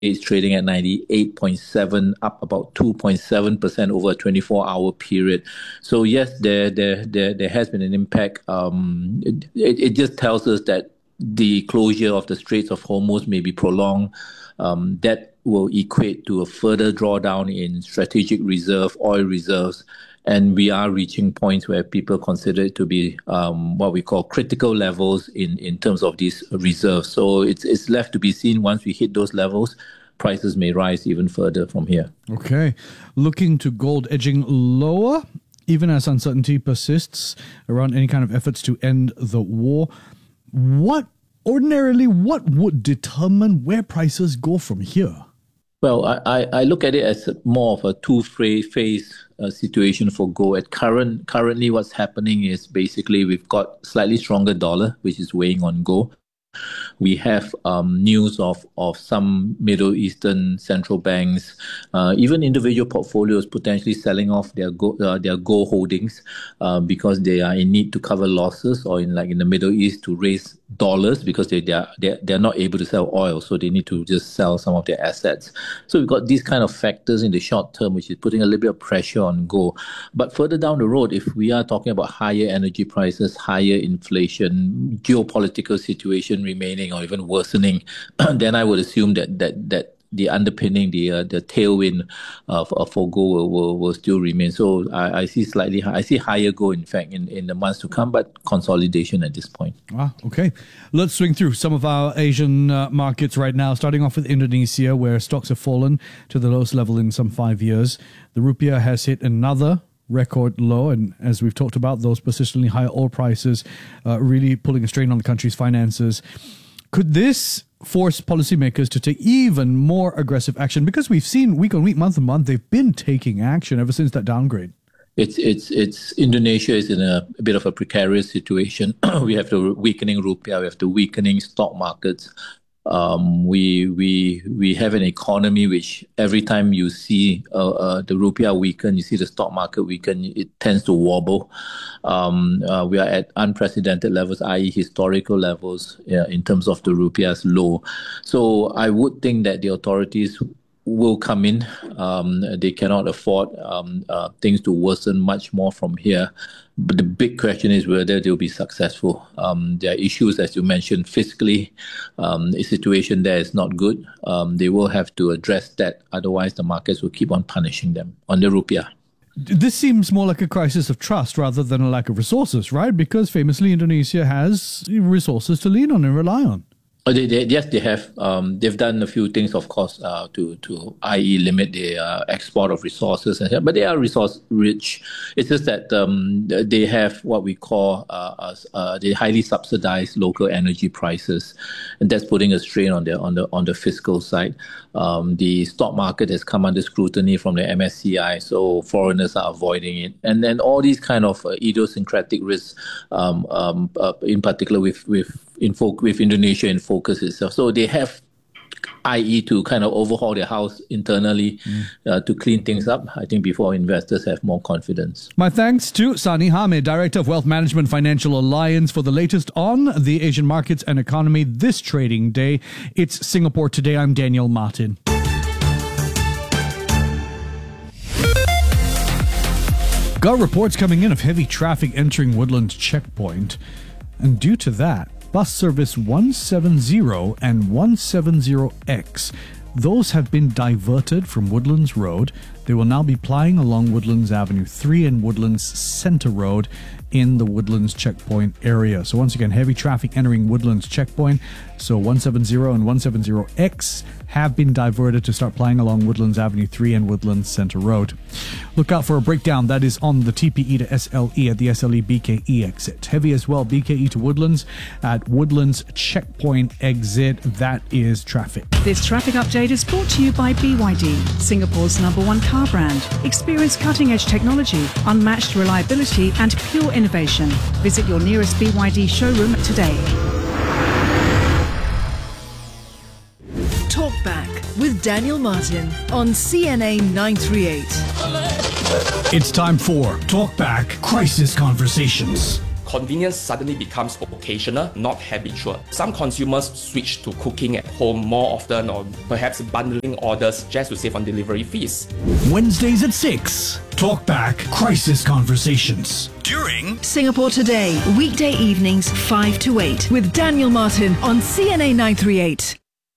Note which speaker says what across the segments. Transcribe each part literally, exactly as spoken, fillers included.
Speaker 1: it's trading at ninety-eight point seven, up about two point seven percent over a twenty-four hour period. So yes, there there there, there has been an impact. Um, it, it just tells us that the closure of the Straits of Hormuz may be prolonged. Um, that will equate to a further drawdown in strategic reserve, oil reserves. And we are reaching points where people consider it to be um, what we call critical levels in, in terms of these reserves. So it's it's left to be seen. Once we hit those levels, prices may rise even further from here.
Speaker 2: Okay. Looking to gold edging lower, even as uncertainty persists around any kind of efforts to end the war. What, ordinarily, what would determine where prices go from here?
Speaker 1: Well, I, I look at it as more of a two-phase uh, situation for gold. At current, currently, what's happening is basically we've got slightly stronger dollar, which is weighing on gold. We have um, news of, of some Middle Eastern central banks, uh, even individual portfolios potentially selling off their gold, uh, their gold holdings uh, because they are in need to cover losses, or in like in the Middle East to raise dollars because they they are they're, they're not able to sell oil, so they need to just sell some of their assets. So we've got these kind of factors in the short term, which is putting a little bit of pressure on gold. But further down the road, if we are talking about higher energy prices, higher inflation, geopolitical situation remaining or even worsening, then I would assume that that that the underpinning, the uh, the tailwind uh, for, for gold will, will, will still remain. So I, I see slightly high, I see higher gold, in fact, in, in the months to come, but consolidation at this point.
Speaker 2: Ah, okay. Let's swing through some of our Asian uh, markets right now, starting off with Indonesia, where stocks have fallen to the lowest level in some five years. The rupiah has hit another record low, and as we've talked about, those persistently higher oil prices uh, really pulling a strain on the country's finances. Could this force policymakers to take even more aggressive action? Because we've seen week on week, month on month, they've been taking action ever since that downgrade.
Speaker 1: It's it's it's Indonesia is in a, a bit of a precarious situation. We have the weakening rupiah, we have the weakening stock markets. Um, we we we have an economy which every time you see uh, uh, the rupiah weaken, you see the stock market weaken, it tends to wobble. Um, uh, we are at unprecedented levels, that is historical levels uh, in terms of the rupiah's low. So I would think that the authorities will come in. Um, they cannot afford um, uh, things to worsen much more from here. But the big question is whether they'll be successful. Um, there are issues, as you mentioned, fiscally. Um, the situation there is not good. Um, they will have to address that. Otherwise, the markets will keep on punishing them on the rupiah.
Speaker 2: This seems more like a crisis of trust rather than a lack of resources, right? Because famously, Indonesia has resources to lean on and rely on.
Speaker 1: Oh, they, they, yes, they have. Um, they've done a few things, of course, uh, to to that is limit the uh, export of resources, and but they are resource rich. It's just that um, they have what we call uh, uh, the highly subsidized local energy prices, and that's putting a strain on the on the on the fiscal side. Um, the stock market has come under scrutiny from the M S C I, so foreigners are avoiding it, and then all these kind of uh, idiosyncratic risks, um, um, uh, in particular with with in fo- with Indonesia in focus itself. So they have, that is to kind of overhaul their house internally mm. uh, to clean things up, I think, before investors have more confidence.
Speaker 2: My thanks to Sani Hamid, Director of Wealth Management Financial Alliance, for the latest on the Asian markets and economy this trading day. It's Singapore Today. I'm Daniel Martin. Got reports coming in of heavy traffic entering Woodlands Checkpoint, and due to that, bus service one seventy and one seventy X, those have been diverted from Woodlands Road. They will now be plying along Woodlands Avenue three and Woodlands Centre Road in the Woodlands Checkpoint area. So once again, heavy traffic entering Woodlands Checkpoint. So one seventy and one seventy X have been diverted to start plying along Woodlands Avenue three and Woodlands Centre Road. Look out for a breakdown that is on the T P E to S L E at the S L E B K E exit. Heavy as well, B K E to Woodlands at Woodlands Checkpoint exit. That is traffic.
Speaker 3: This traffic update is brought to you by B Y D, Singapore's number one car brand. Experience cutting-edge technology, unmatched reliability and pure innovation. Visit your nearest B Y D showroom today.
Speaker 4: Talkback with Daniel Martin on C N A nine thirty-eight.
Speaker 2: It's time for Talkback Crisis Conversations.
Speaker 5: convenience suddenly becomes occasional, not habitual. Some consumers switch to cooking at home more often or perhaps bundling orders just to save on delivery fees.
Speaker 2: Wednesdays at six. Talkback Crisis Conversations. During
Speaker 4: Singapore Today, weekday evenings five to eight with Daniel Martin on C N A nine thirty-eight.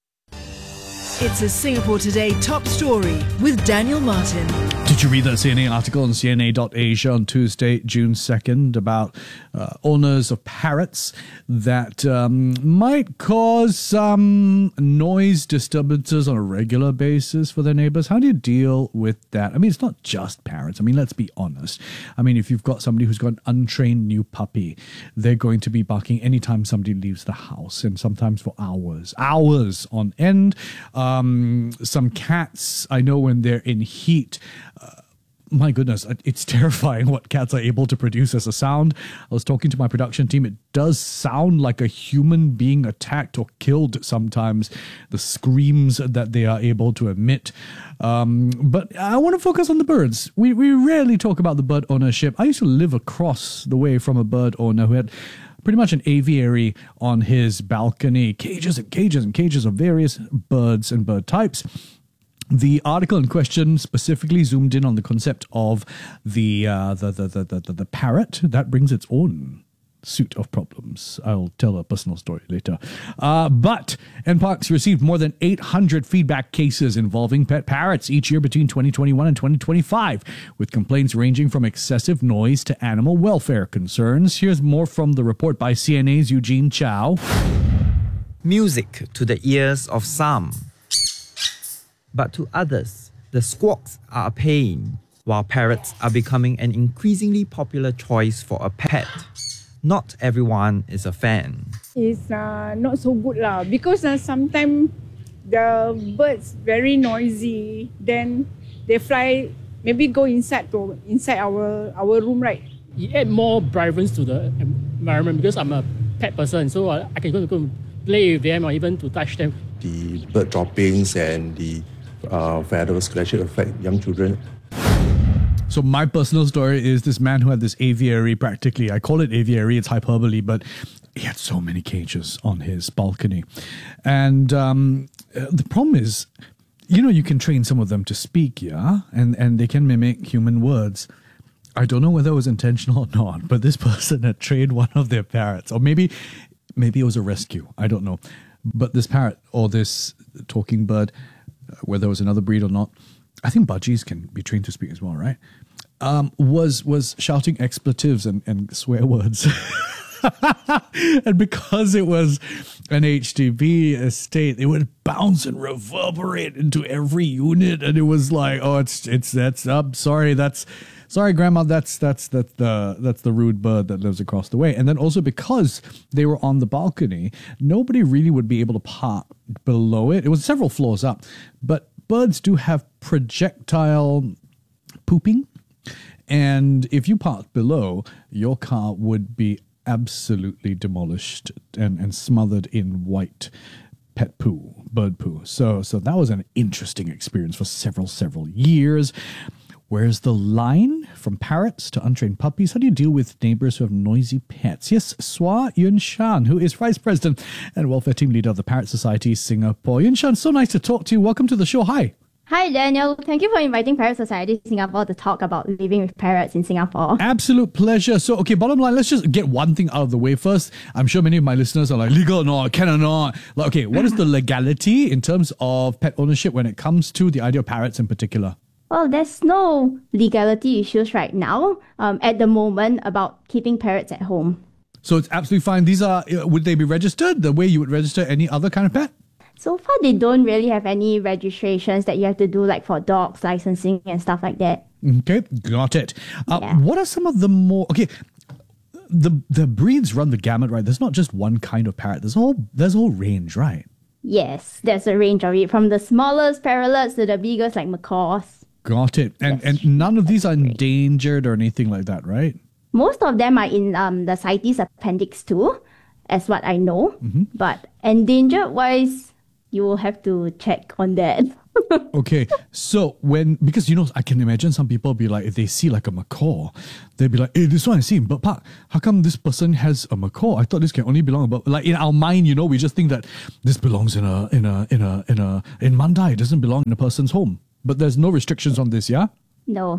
Speaker 4: It's a Singapore Today top story with Daniel Martin.
Speaker 2: Did you read that C N A article on C N A dot Asia on Tuesday, June second, about uh, owners of parrots that um, might cause some noise disturbances on a regular basis for their neighbors? How do you deal with that? I mean, it's not just parrots. I mean, let's be honest. I mean, if you've got somebody who's got an untrained new puppy, they're going to be barking anytime somebody leaves the house, and sometimes for hours, hours on end. Um, some cats, I know when they're in heat, uh, my goodness, it's terrifying what cats are able to produce as a sound. I was talking to my production team. It does sound like a human being attacked or killed sometimes, the screams that they are able to emit. Um, but I want to focus on the birds. We, we rarely talk about the bird ownership. I used to live across the way from a bird owner who had pretty much an aviary on his balcony, cages and cages and cages of various birds and bird types. The article in question specifically zoomed in on the concept of the uh, the, the, the, the, the parrot. That brings its own suit of problems. I'll tell a personal story later. Uh, but N Parks received more than eight hundred feedback cases involving pet parrots each year between twenty twenty-one and twenty twenty-five, with complaints ranging from excessive noise to animal welfare concerns. Here's more from the report by C N A's Eugene Chow.
Speaker 6: Music to the ears of some, but to others, the squawks are a pain, while parrots are becoming an increasingly popular choice for a pet. Not everyone is a fan.
Speaker 7: It's uh, not so good lah, because uh, sometimes the birds very noisy, then they fly, maybe go inside to inside our our room, right?
Speaker 8: It add more vibrance to the environment because I'm a pet person, so I can go to go and play with them or even to touch them.
Speaker 9: The bird droppings and the uh, feathers could actually affect young children.
Speaker 2: So my personal story is this man who had this aviary practically. I call it aviary, it's hyperbole, but he had so many cages on his balcony. And um, the problem is, you know, you can train some of them to speak, yeah? And, and they can mimic human words. I don't know whether it was intentional or not, but this person had trained one of their parrots. Or maybe, maybe it was a rescue. I don't know. But this parrot or this talking bird, whether it was another breed or not, I think budgies can be trained to speak as well, right? Um, was was shouting expletives and, and swear words. And because it was an H D B estate, it would bounce and reverberate into every unit, and it was like, oh, it's it's that's up. Sorry, that's sorry, Grandma. That's that's that's the that's the rude bird that lives across the way. And then also because they were on the balcony, nobody really would be able to park below it. It was several floors up, but birds do have projectile pooping. And if you parked below, your car would be absolutely demolished and, and smothered in white pet poo, bird poo. So, so that was an interesting experience for several, several years. Where's the line from parrots to untrained puppies? How do you deal with neighbors who have noisy pets? Yes, Swa Yun Shan, who is Vice President and Welfare Team Leader of the Parrot Society Singapore. Yun Shan, so nice to talk to you. Welcome to the show. Hi.
Speaker 10: Hi, Daniel. Thank you for inviting Parrot Society Singapore to talk about living with parrots in Singapore.
Speaker 2: Absolute pleasure. So, okay, bottom line, let's just get one thing out of the way first. I'm sure many of my listeners are like, legal or not, can or not? Like, okay, what is the legality in terms of pet ownership when it comes to the idea of parrots in particular?
Speaker 10: Well, there's no legality issues right now um, at the moment about keeping parrots at home.
Speaker 2: So it's absolutely fine. These are, would they be registered the way you would register any other kind of pet?
Speaker 10: So far, they don't really have any registrations that you have to do, like for dogs, licensing and stuff like that.
Speaker 2: Okay, got it. Uh,
Speaker 10: yeah.
Speaker 2: What are some of the more... Okay, the the breeds run the gamut, right? There's not just one kind of parrot. There's a whole, there's a whole range, right?
Speaker 10: Yes, there's a range of it, from the smallest parrots to the biggest, like macaws.
Speaker 2: Got it. And
Speaker 10: Yes.
Speaker 2: and none of these are endangered or anything like that, right?
Speaker 10: Most of them are in um, the CITES Appendix two, as what I know.
Speaker 2: Mm-hmm.
Speaker 10: But endangered-wise, you will have to check on that.
Speaker 2: Okay, so when, because you know, I can imagine some people be like, if they see like a macaw, they'd be like, hey, this one I see in Bird Park. How come this person has a macaw? I thought this can only belong about, like in our mind, you know, we just think that this belongs in a, in a, in a, in a, in Mandai. It doesn't belong in a person's home. But there's no restrictions on this, yeah?
Speaker 10: No.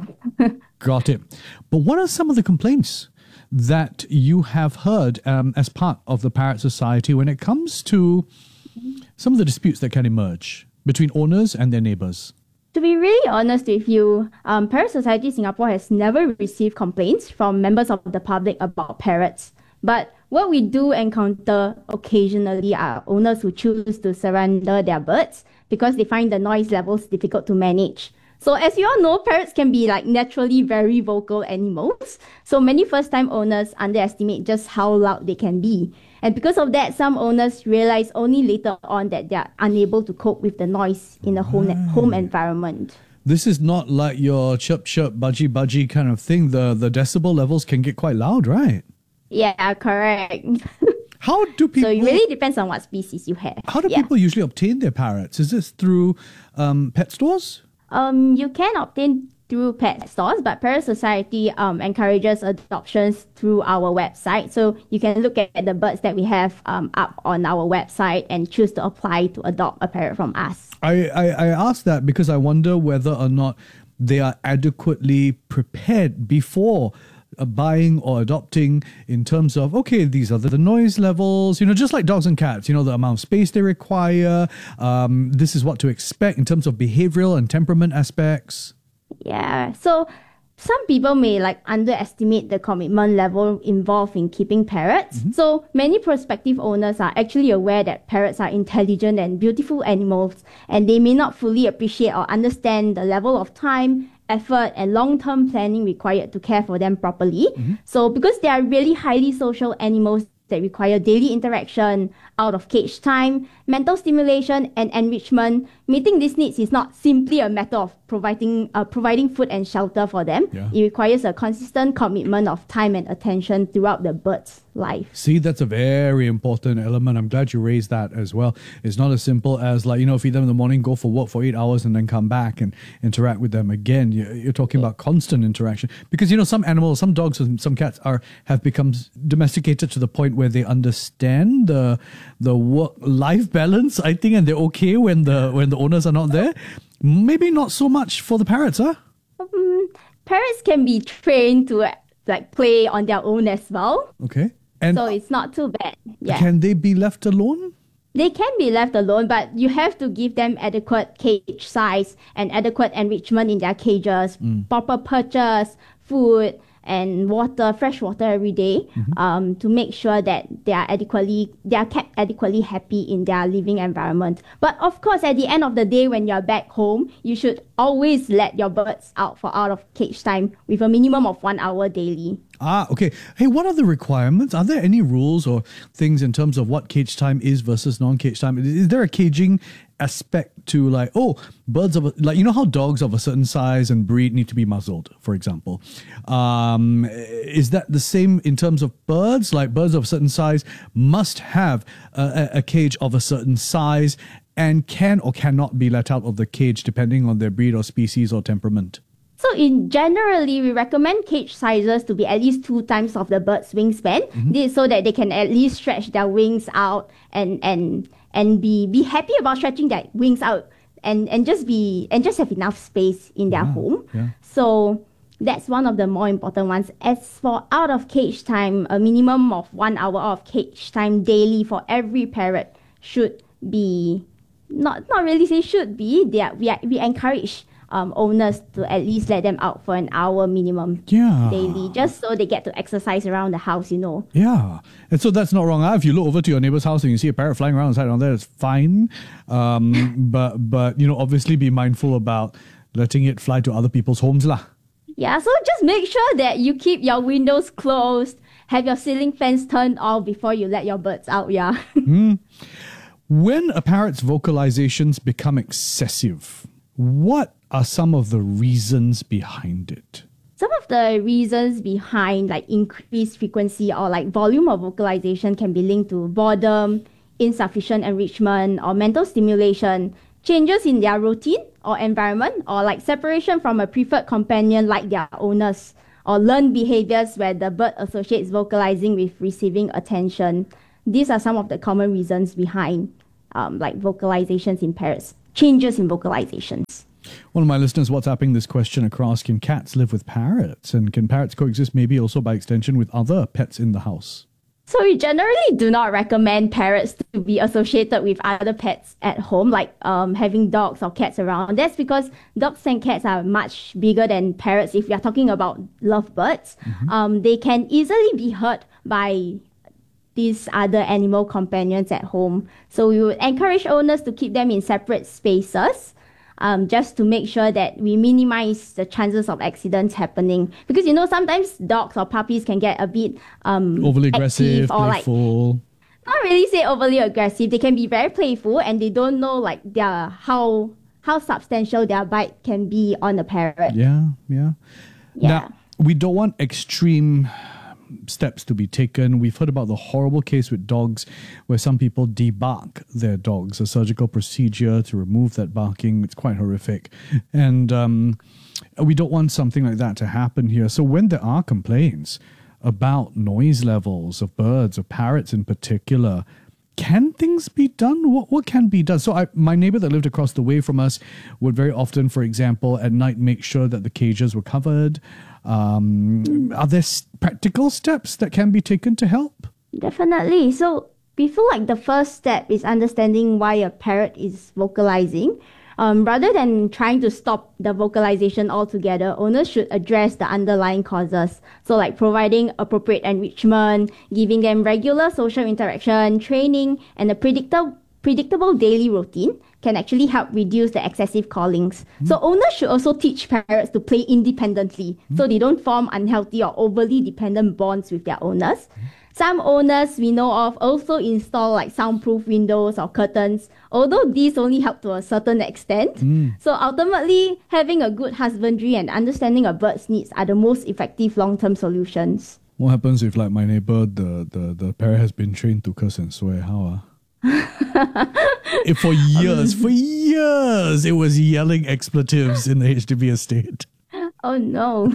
Speaker 2: Got it. But what are some of the complaints that you have heard um, as part of the Parrot Society when it comes to some of the disputes that can emerge between owners and their neighbours?
Speaker 10: To be really honest with you, um, Parrot Society Singapore has never received complaints from members of the public about parrots. But what we do encounter occasionally are owners who choose to surrender their birds because they find the noise levels difficult to manage. So as you all know, parrots can be like naturally very vocal animals. So many first-time owners underestimate just how loud they can be. And because of that, some owners realize only later on that they are unable to cope with the noise in a home, home environment.
Speaker 2: This is not like your chirp chirp, budgie budgie kind of thing. The the decibel levels can get quite loud, right?
Speaker 10: Yeah, correct.
Speaker 2: How do people...
Speaker 10: So it really depends on what species you have.
Speaker 2: How do
Speaker 10: yeah.
Speaker 2: people usually obtain their parrots? Is this through um, pet stores?
Speaker 10: Um, you can obtain through pet stores, but Parrot Society um, encourages adoptions through our website. So you can look at the birds that we have um, up on our website and choose to apply to adopt a parrot from us.
Speaker 2: I, I, I ask that because I wonder whether or not they are adequately prepared before uh, buying or adopting in terms of, okay, these are the, the noise levels, you know, just like dogs and cats, you know, the amount of space they require. Um, this is what to expect in terms of behavioral and temperament aspects.
Speaker 10: Yeah, so some people may like underestimate the commitment level involved in keeping parrots. Mm-hmm. So many prospective owners are actually aware that parrots are intelligent and beautiful animals, and they may not fully appreciate or understand the level of time, effort, and long-term planning required to care for them properly. Mm-hmm. So because they are really highly social animals that require daily interaction, out of cage time, mental stimulation, and enrichment, meeting these needs is not simply a matter of providing uh, providing food and shelter for them. Yeah. It requires a consistent commitment of time and attention throughout the bird's life.
Speaker 2: See, that's a very important element. I'm glad you raised that as well. It's not as simple as like, you know, feed them in the morning, go for work for eight hours and then come back and interact with them again. You're talking about constant interaction because, you know, some animals, some dogs and some cats are have become domesticated to the point where they understand the the work-life balance, I think, and they're okay when the when the owners are not there. Maybe not so much for the parrots, huh?
Speaker 10: Um, parrots can be trained to like play on their own as well.
Speaker 2: Okay. And
Speaker 10: so it's not too bad. Yeah.
Speaker 2: Can they be left alone?
Speaker 10: They can be left alone, but you have to give them adequate cage size and adequate enrichment in their cages, mm. proper perches, food, and water, fresh water every day, mm-hmm. um, to make sure that they are adequately, they are kept adequately happy in their living environment. But of course, at the end of the day, when you're back home, you should always let your birds out for out of cage time with a minimum of one hour daily.
Speaker 2: Ah, okay. Hey, what are the requirements? Are there any rules or things in terms of what cage time is versus non-cage time? Is there a caging aspect to like, oh, birds of a, like, you know how dogs of a certain size and breed need to be muzzled, for example? Um, is that the same in terms of birds? Like birds of a certain size must have a, a cage of a certain size and can or cannot be let out of the cage depending on their breed or species or temperament?
Speaker 10: So in generally, we recommend cage sizes to be at least two times of the bird's wingspan, mm-hmm. this so that they can at least stretch their wings out and and and be be happy about stretching their wings out and and just be and just have enough space in their
Speaker 2: yeah,
Speaker 10: home.
Speaker 2: Yeah.
Speaker 10: So that's one of the more important ones. As for out of cage time, a minimum of one hour of cage time daily for every parrot should be not not really say should be. They are, we are, we encourage Um, owners to at least let them out for an hour minimum
Speaker 2: yeah.
Speaker 10: daily, just so they get to exercise around the house, you know.
Speaker 2: Yeah. And so that's not wrong. Huh? If you look over to your neighbor's house and you see a parrot flying around inside on there, it's fine. Um, but, but, you know, obviously be mindful about letting it fly to other people's homes lah.
Speaker 10: Yeah, so just make sure that you keep your windows closed, have your ceiling fans turned off before you let your birds out, yeah.
Speaker 2: mm. When a parrot's vocalizations become excessive, what are some of the reasons behind it?
Speaker 10: Some of the reasons behind like increased frequency or like volume of vocalization can be linked to boredom, insufficient enrichment, or mental stimulation, changes in their routine or environment, or like separation from a preferred companion like their owners, or learned behaviors where the bird associates vocalizing with receiving attention. These are some of the common reasons behind um, like vocalizations in parrots, changes in vocalizations.
Speaker 2: One of my listeners WhatsApping this question across, can cats live with parrots? And can parrots coexist maybe also by extension with other pets in the house?
Speaker 10: So we generally do not recommend parrots to be associated with other pets at home, like um, having dogs or cats around. That's because dogs and cats are much bigger than parrots. If we are talking about lovebirds, mm-hmm. um, they can easily be hurt by these other animal companions at home. So we would encourage owners to keep them in separate spaces, Um, just to make sure that we minimize the chances of accidents happening. Because, you know, sometimes dogs or puppies can get a bit um,
Speaker 2: overly aggressive,
Speaker 10: or
Speaker 2: playful.
Speaker 10: Like, not really say overly aggressive. They can be very playful, and they don't know like their how how substantial their bite can be on a parrot.
Speaker 2: Yeah, yeah.
Speaker 10: Yeah.
Speaker 2: Now, we don't want extreme steps to be taken. We've heard about the horrible case with dogs where some people debark their dogs, a surgical procedure to remove that barking. It's quite horrific. And um, we don't want something like that to happen here. So when there are complaints about noise levels of birds or parrots in particular, can things be done? What what can be done? So I, my neighbor that lived across the way from us would very often, for example, at night make sure that the cages were covered. Um, are there s- practical steps that can be taken to help?
Speaker 10: Definitely. So we feel like the first step is understanding why a parrot is vocalizing. Um, rather than trying to stop the vocalization altogether, owners should address the underlying causes. So like providing appropriate enrichment, giving them regular social interaction, training, and a predictable predictable daily routine can actually help reduce the excessive callings. Mm. So owners should also teach parrots to play independently mm. so they don't form unhealthy or overly dependent bonds with their owners. Mm. Some owners we know of also install like soundproof windows or curtains, although these only help to a certain extent. Mm. So ultimately, having a good husbandry and understanding a bird's needs are the most effective long-term solutions.
Speaker 2: What happens if, like my neighbor, the, the, the parrot has been trained to curse and swear? How? Uh? It, for years, um, for years, it was yelling expletives in the H D B estate.
Speaker 10: Oh no.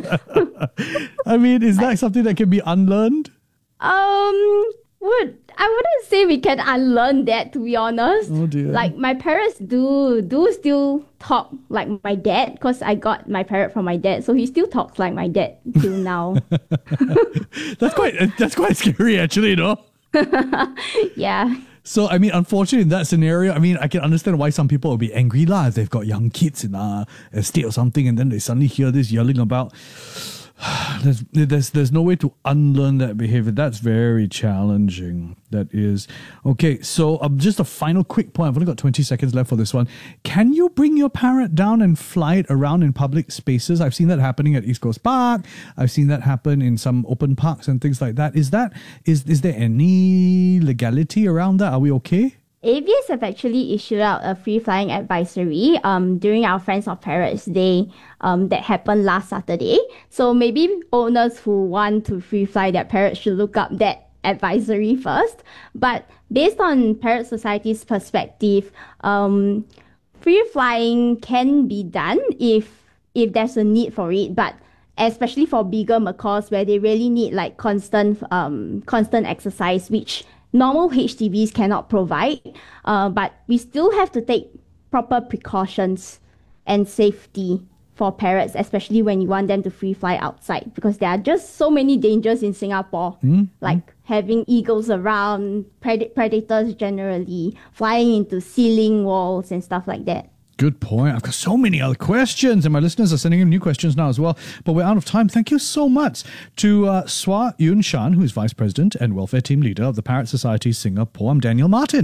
Speaker 2: I mean, is that something that can be unlearned?
Speaker 10: Um, would I wouldn't say we can unlearn that, to be honest.
Speaker 2: Oh dear.
Speaker 10: Like my parents do do still talk like my dad, because I got my parrot from my dad, so he still talks like my dad till now.
Speaker 2: That's quite that's quite scary, actually, no?
Speaker 10: Yeah.
Speaker 2: So, I mean, unfortunately, in that scenario, I mean, I can understand why some people will be angry lah if they've got young kids in a estate or something, and then they suddenly hear this yelling about. There's, there's there's no way to unlearn that behavior. That's very challenging. That is. Okay, so um, just a final quick point. I've only got twenty seconds left for this one. Can you bring your parrot down and fly it around in public spaces? I've seen that happening at East Coast Park. I've seen that happen in some open parks and things like that. Is that is is there any legality around that? Are we okay?
Speaker 10: A V S have actually issued out a free flying advisory um, during our Friends of Parrots Day um, that happened last Saturday. So maybe owners who want to free fly their parrots should look up that advisory first. But based on Parrot Society's perspective, um, free flying can be done if if there's a need for it, but especially for bigger macaws where they really need like constant um, constant exercise, which normal H D Bs cannot provide, uh, but we still have to take proper precautions and safety for parrots, especially when you want them to free fly outside, because there are just so many dangers in Singapore, mm. like mm. having eagles around, pred- predators generally, flying into ceiling walls and stuff like that.
Speaker 2: Good point. I've got so many other questions, and my listeners are sending in new questions now as well. But we're out of time. Thank you so much to uh, Swa Yun Shan, who is Vice President and Welfare Team Leader of the Parrot Society Singapore. I'm Daniel Martin.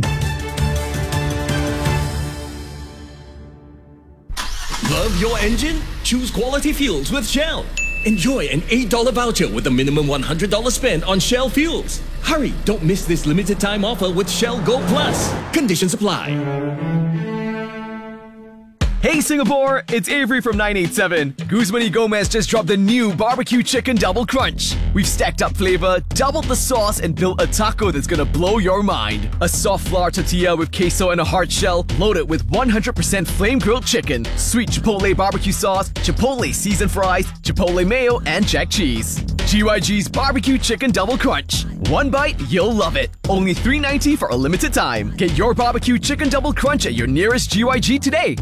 Speaker 11: Love your engine? Choose quality fuels with Shell. Enjoy an eight dollars voucher with a minimum one hundred dollars spent on Shell fuels. Hurry, don't miss this limited time offer with Shell Go Plus. Conditions apply.
Speaker 12: Hey Hey Singapore, it's Avery from nine eight seven. Guzman y Gomez just dropped the new barbecue chicken double crunch. We've stacked up flavor, doubled the sauce, and built a taco that's gonna blow your mind. A soft flour tortilla with queso and a hard shell, loaded with one hundred percent flame grilled chicken, sweet chipotle barbecue sauce, chipotle seasoned fries, chipotle mayo, and jack cheese. G Y G's barbecue chicken double crunch. One bite, you'll love it. Only three ninety for a limited time. Get your barbecue chicken double crunch at your nearest G Y G today.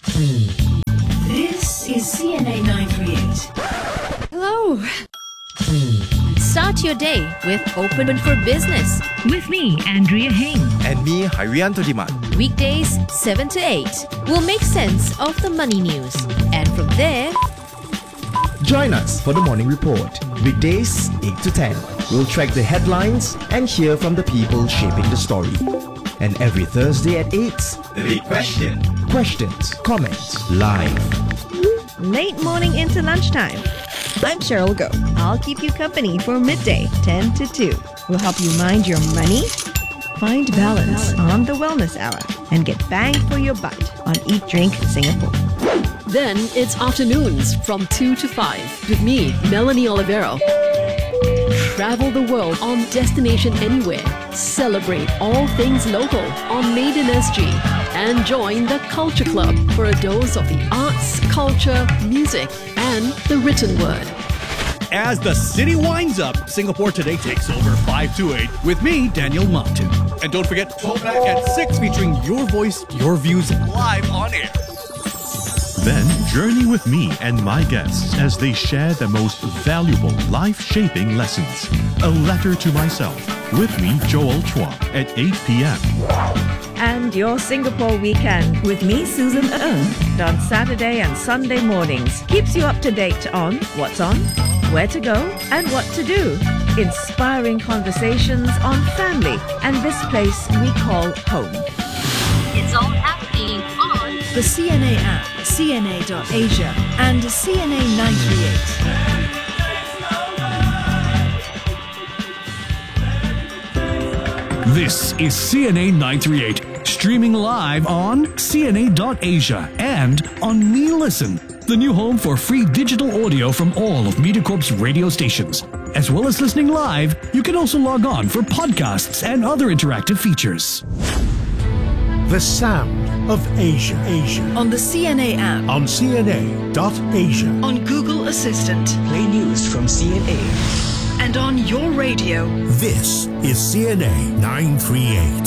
Speaker 4: This is C N A nine three eight.
Speaker 13: Hello. Start your day with Open for Business.
Speaker 14: With me, Andrea Heng.
Speaker 15: And me, Harianto Diman.
Speaker 13: Weekdays, seven to eight. We'll make sense of the money news. And from there,
Speaker 16: join us for the morning report. Weekdays, eight to ten. We'll track the headlines and hear from the people shaping the story. And every Thursday at eight,
Speaker 15: The Big Question.
Speaker 16: Questions, comments, live.
Speaker 17: Late morning into lunchtime. I'm Cheryl Go. I'll keep you company for midday, ten to two. We'll help you mind your money, find balance on the Wellness Hour, and get bang for your buck on Eat Drink Singapore.
Speaker 18: Then it's afternoons from two to five with me, Melanie Olivero. Travel the world on Destination Anywhere. Celebrate all things local on Made in S G. And join the Culture Club for a dose of the arts, culture, music, and the written word.
Speaker 2: As the city winds up, Singapore Today takes over five to eight with me, Daniel Martin. And don't forget, Throwback at six featuring your voice, your views live on air.
Speaker 19: Then journey with me and my guests as they share the most valuable life-shaping lessons. A Letter to Myself with me, Joel Chua, at eight p.m.
Speaker 17: And your Singapore weekend with me, Susan Ng, on Saturday and Sunday mornings. Keeps you up to date on what's on, where to go, and what to do. Inspiring conversations on family and this place we call home.
Speaker 13: it's all happening on
Speaker 4: The C N A app, C N A dot asia, and C N A nine three eight.
Speaker 2: This is C N A nine three eight, streaming live on C N A dot asia and on Me Listen, the new home for free digital audio from all of MediaCorp's radio stations. As well as listening live, you can also log on for podcasts and other interactive features.
Speaker 20: The sound of Asia. Asia.
Speaker 4: On the C N A app.
Speaker 20: On C N A dot asia.
Speaker 4: On Google Assistant.
Speaker 21: Play news from C N A.
Speaker 4: And on your radio.
Speaker 20: This is C N A nine three eight.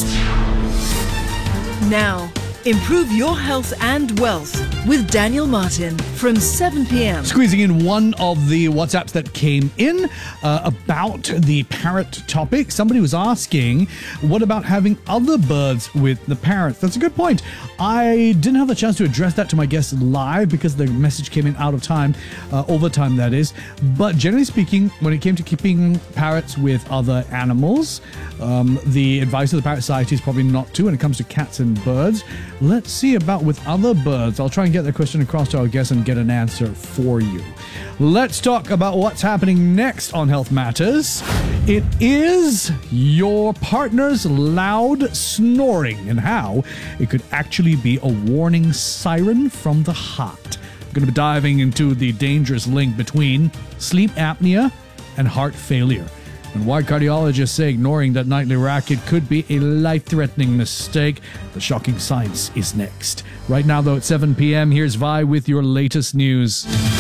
Speaker 4: Now, improve your health and wealth with Daniel Martin from seven p.m.
Speaker 2: Squeezing in one of the WhatsApps that came in uh, about the parrot topic. Somebody was asking, what about having other birds with the parrots? That's a good point. I didn't have the chance to address that to my guests live because the message came in out of time, uh, overtime that is. But generally speaking, when it came to keeping parrots with other animals, um, the advice of the Parrot Society is probably not to when it comes to cats and birds. Let's see about with other birds. I'll try and get the question across to our guests and get an answer for you. Let's talk about what's happening next on Health Matters. It is your partner's loud snoring and how it could actually be a warning siren from the heart. We're going to be diving into the dangerous link between sleep apnea and heart failure, and why cardiologists say ignoring that nightly racket could be a life-threatening mistake. The shocking science is next. Right now, though, at seven p.m., here's Vi with your latest news.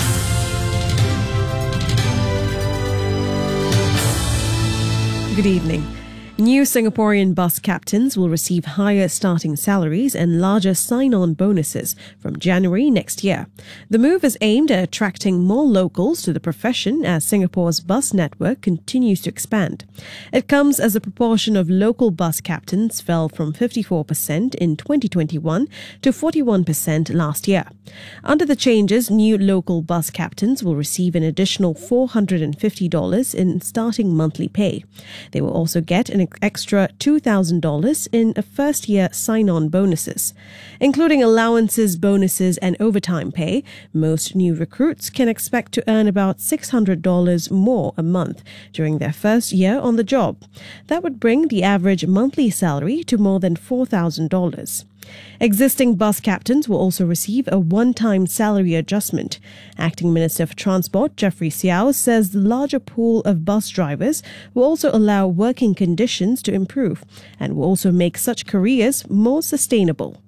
Speaker 17: Good evening. New Singaporean bus captains will receive higher starting salaries and larger sign-on bonuses from January next year. The move is aimed at attracting more locals to the profession as Singapore's bus network continues to expand. It comes as the proportion of local bus captains fell from fifty-four percent in twenty twenty-one to forty-one percent last year. Under the changes, new local bus captains will receive an additional four hundred fifty dollars in starting monthly pay. They will also get an extra two thousand dollars in a first-year sign-on bonuses. Including allowances, bonuses, and overtime pay, most new recruits can expect to earn about six hundred dollars more a month during their first year on the job. That would bring the average monthly salary to more than four thousand dollars. Existing bus captains will also receive a one-time salary adjustment. Acting Minister for Transport Jeffrey Xiao says the larger pool of bus drivers will also allow working conditions to improve and will also make such careers more sustainable.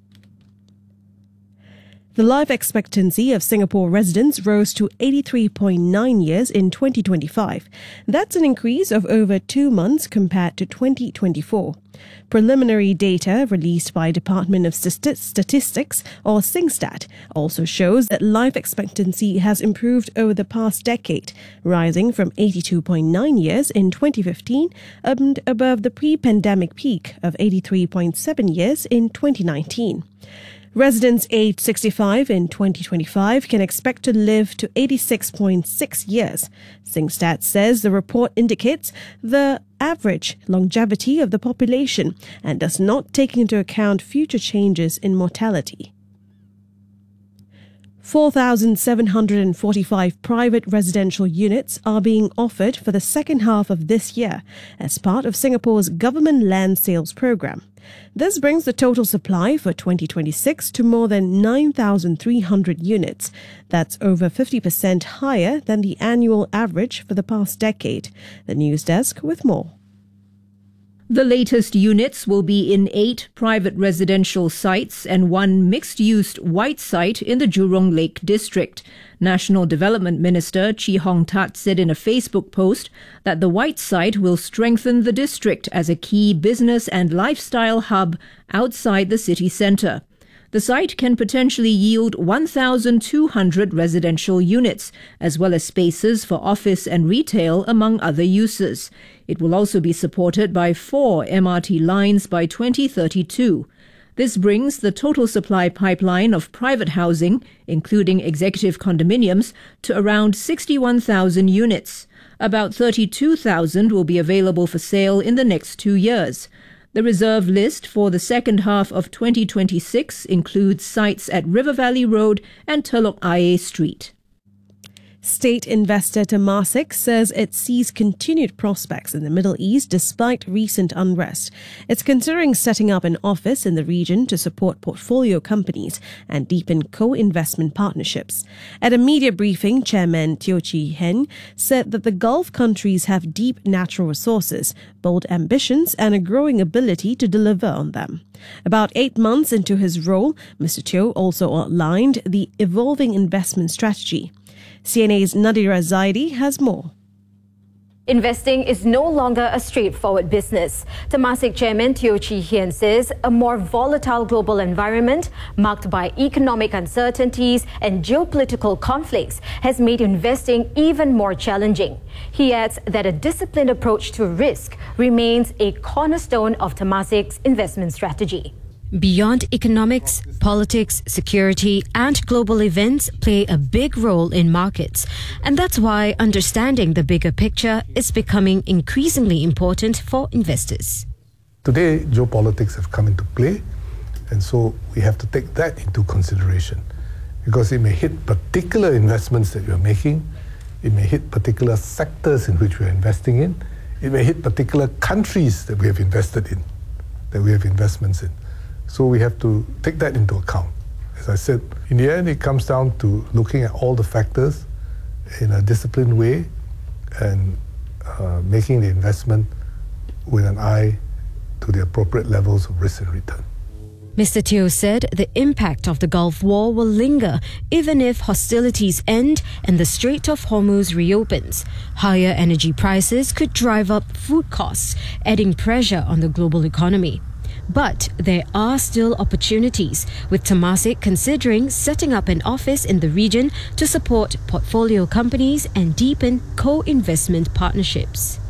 Speaker 17: The life expectancy of Singapore residents rose to eighty-three point nine years in twenty twenty-five. That's an increase of over two months compared to twenty twenty-four. Preliminary data released by Department of Statistics, or SingStat, also shows that life expectancy has improved over the past decade, rising from eighty-two point nine years in twenty fifteen and above the pre-pandemic peak of eighty-three point seven years in twenty nineteen. Residents aged sixty-five in twenty twenty-five can expect to live to eighty-six point six years. SingStat says the report indicates the average longevity of the population and does not take into account future changes in mortality. four thousand seven hundred forty-five private residential units are being offered for the second half of this year as part of Singapore's government land sales program. This brings the total supply for twenty twenty-six to more than nine thousand three hundred units. That's over fifty percent higher than the annual average for the past decade. The News Desk with more.
Speaker 1: The latest units will be in eight private residential sites and one mixed-use white site in the Jurong Lake district. National Development Minister Chee Hong Tat said in a Facebook post that the white site will strengthen the district as a key business and lifestyle hub outside the city centre. The site can potentially yield one thousand two hundred residential units, as well as spaces for office and retail, among other uses. It will also be supported by four M R T lines by twenty thirty-two. This brings the total supply pipeline of private housing, including executive condominiums, to around sixty-one thousand units. About thirty-two thousand will be available for sale in the next two years. The reserve list for the second half of twenty twenty-six includes sites at River Valley Road and Telok Ayer Street.
Speaker 17: State investor Temasek says it sees continued prospects in the Middle East despite recent unrest. It's considering setting up an office in the region to support portfolio companies and deepen co-investment partnerships. At a media briefing, Chairman Teo Chee Hean said that the Gulf countries have deep natural resources, bold ambitions, and a growing ability to deliver on them. About eight months into his role, Mister Teo also outlined the evolving investment strategy. C N A's Nadira Zaidi has more.
Speaker 22: Investing is no longer a straightforward business. Temasek Chairman Teo Chee Hean says a more volatile global environment marked by economic uncertainties and geopolitical conflicts has made investing even more challenging. He adds that a disciplined approach to risk remains a cornerstone of Temasek's investment strategy.
Speaker 23: Beyond economics, politics, security, and global events play a big role in markets. And that's why understanding the bigger picture is becoming increasingly important for investors.
Speaker 24: Today, geopolitics have come into play, and so we have to take that into consideration because it may hit particular investments that you're making, it may hit particular sectors in which we're investing in, it may hit particular countries that we have invested in, that we have investments in. So we have to take that into account. As I said, in the end, it comes down to looking at all the factors in a disciplined way and uh, making the investment with an eye to the appropriate levels of risk and return.
Speaker 23: Mister Teo said the impact of the Gulf War will linger even if hostilities end and the Strait of Hormuz reopens. Higher energy prices could drive up food costs, adding pressure on the global economy. But there are still opportunities, with Temasek considering setting up an office in the region to support portfolio companies and deepen co-investment partnerships.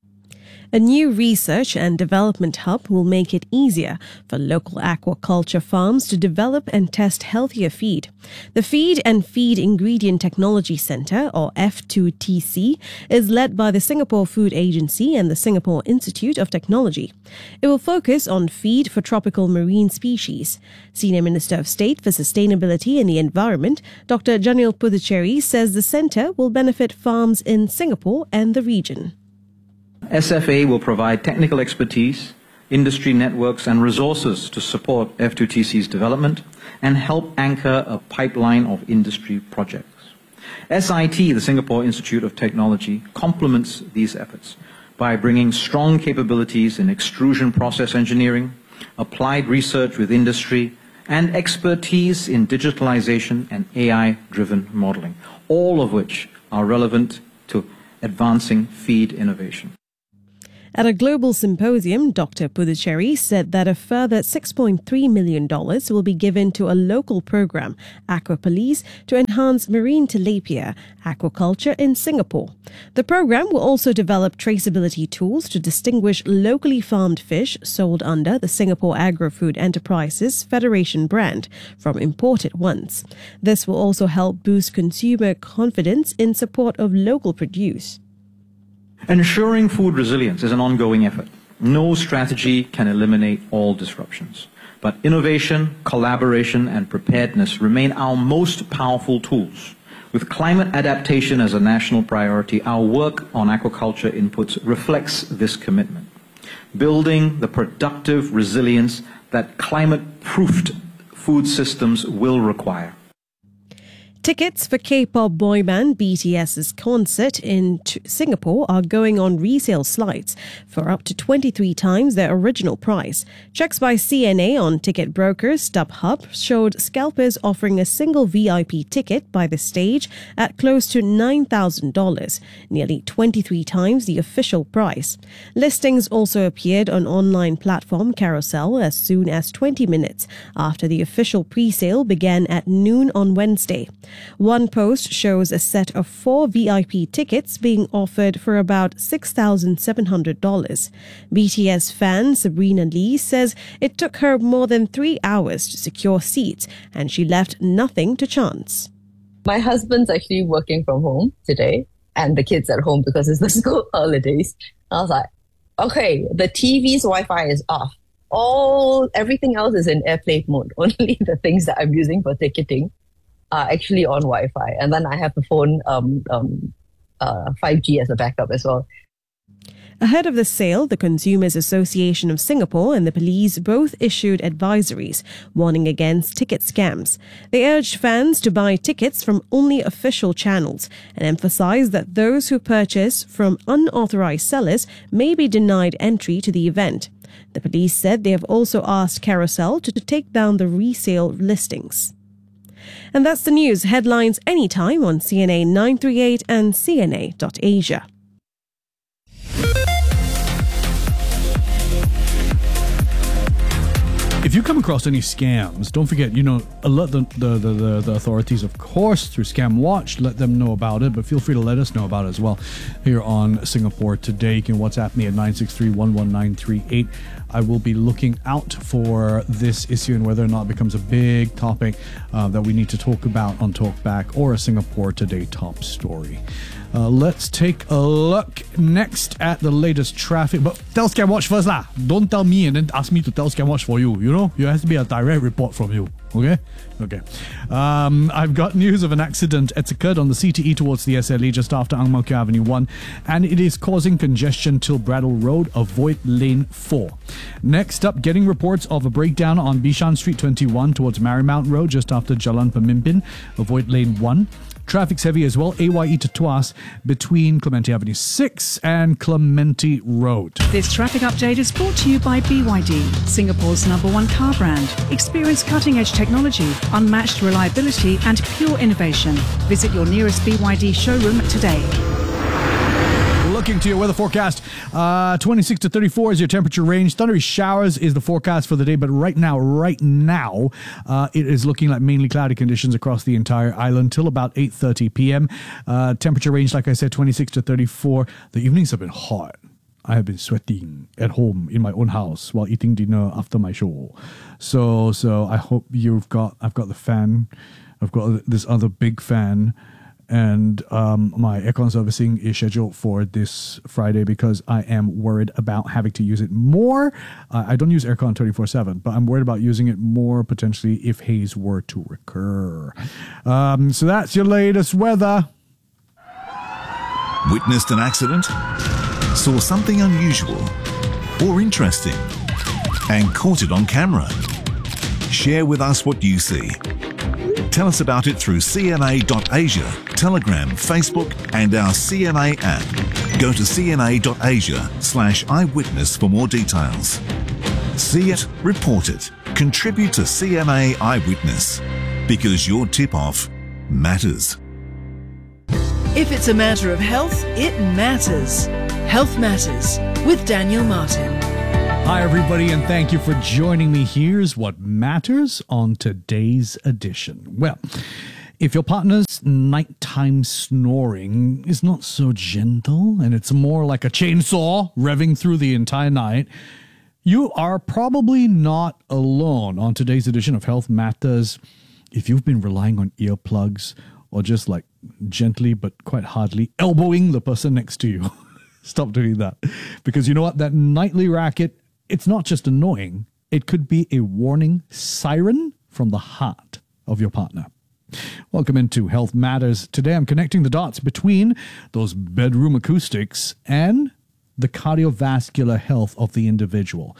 Speaker 17: A new research and development hub will make it easier for local aquaculture farms to develop and test healthier feed. The Feed and Feed Ingredient Technology Centre, or F two T C, is led by the Singapore Food Agency and the Singapore Institute of Technology. It will focus on feed for tropical marine species. Senior Minister of State for Sustainability and the Environment, Doctor Janil Puthucheary, says the centre will benefit farms in Singapore and the region.
Speaker 25: S F A will provide technical expertise,
Speaker 3: industry networks and resources to support F two T C's development and help anchor a pipeline of industry projects. S I T, the Singapore Institute of Technology, complements these efforts by bringing strong capabilities in extrusion process engineering, applied research with industry, and expertise in digitalization and A I-driven modeling, all of which are relevant to advancing feed innovation.
Speaker 17: At a global symposium, Doctor Puducherry said that a further six point three million dollars will be given to a local program, Aqua Police, to enhance marine tilapia aquaculture in Singapore. The program will also develop traceability tools to distinguish locally farmed fish sold under the Singapore Agri-Food Enterprises Federation brand from imported ones. This will also help boost consumer confidence in support of local produce.
Speaker 3: Ensuring food resilience is an ongoing effort. No strategy can eliminate all disruptions. But innovation, collaboration, and preparedness remain our most powerful tools. With climate adaptation as a national priority, our work on aquaculture inputs reflects this commitment. Building the productive resilience that climate-proofed food systems will require.
Speaker 17: Tickets for K-pop boy band BTS's concert in t- Singapore are going on resale sites for up to twenty-three times their original price. Checks by C N A on ticket brokers StubHub showed scalpers offering a single V I P ticket by the stage at close to nine thousand dollars, nearly twenty-three times the official price. Listings also appeared on online platform Carousel as soon as twenty minutes after the official pre-sale began at noon on Wednesday. One post shows a set of four V I P tickets being offered for about six thousand seven hundred dollars. B T S fan Sabrina Lee says it took her more than three hours to secure seats and she left nothing to chance.
Speaker 5: My husband's actually working from home today and the kids at home because it's the school holidays. I was like, okay, the T V's Wi-Fi is off. All, everything else is in airplane mode. Only the things that I'm using for ticketing are actually on Wi-Fi. And then I have the phone um, um, uh, five G as a backup as well.
Speaker 17: Ahead of the sale, the Consumers Association of Singapore and the police both issued advisories warning against ticket scams. They urged fans to buy tickets from only official channels and emphasized that those who purchase from unauthorized sellers may be denied entry to the event. The police said they have also asked Carousel to take down the resale listings. And that's the news. Headlines anytime on C N A nine three eight and C N A dot asia.
Speaker 2: If you come across any scams, don't forget, you know, alert the, the, the, the, the authorities, of course, through Scam Watch. Let them know about it, but feel free to let us know about it as well here on Singapore Today. You can WhatsApp me at nine six three, one one nine three eight. I will be looking out for this issue and whether or not it becomes a big topic uh, that we need to talk about on Talkback or a Singapore Today top story. Uh, let's take a look next at the latest traffic. But tell Scam Watch first lah. Don't tell me and then ask me to tell Scam Watch for you. You know, it has to be a direct report from you. Okay? Okay. Um, I've got news of an accident. It's occurred on the C T E towards the S L E just after Ang Mo Kio Avenue one, and it is causing congestion till Brattle Road. Avoid lane four. Next up, getting reports of a breakdown on Bishan Street twenty-one towards Marymount Road just after Jalan Pemimpin. Avoid lane one. Traffic's heavy as well, A Y E to Tuas between Clementi Avenue six and Clementi Road.
Speaker 6: This traffic update is brought to you by B Y D, Singapore's number one car brand. Experience cutting-edge technology, unmatched reliability and pure innovation. Visit your nearest B Y D showroom today.
Speaker 2: Looking to your weather forecast, uh, twenty-six to thirty-four is your temperature range. Thundery showers is the forecast for the day, but right now, right now, uh, it is looking like mainly cloudy conditions across the entire island till about eight thirty p.m. Uh, temperature range, like I said, twenty-six to thirty-four. The evenings have been hot. I have been sweating at home in my own house while eating dinner after my show. So, so I hope you've got. I've got the fan. I've got this other big fan. And um, my aircon servicing is scheduled for this Friday because I am worried about having to use it more. Uh, I don't use aircon twenty-four seven, but I'm worried about using it more potentially if haze were to recur. Um, so that's your latest weather.
Speaker 7: Witnessed an accident? Saw something unusual or interesting? and caught it on camera. Share with us what you see. Tell us about it through C N A dot asia, Telegram, Facebook, and our C N A app. Go to C N A dot asia slash eyewitness for more details. See it, report it. Contribute to C N A Eyewitness, because your tip-off matters.
Speaker 4: If it's a matter of health, it matters. Health Matters with Daniel Martin.
Speaker 2: Hi, everybody, and thank you for joining me. Here's what matters on today's edition. Well, if your partner's nighttime snoring is not so gentle and it's more like a chainsaw revving through the entire night, you are probably not alone on today's edition of Health Matters. If you've been relying on earplugs or just like gently but quite hardly elbowing the person next to you, stop doing that. Because you know what? That nightly racket, it's not just annoying. It could be a warning siren from the heart of your partner. Welcome into Health Matters. Today I'm connecting the dots between those bedroom acoustics and the cardiovascular health of the individual.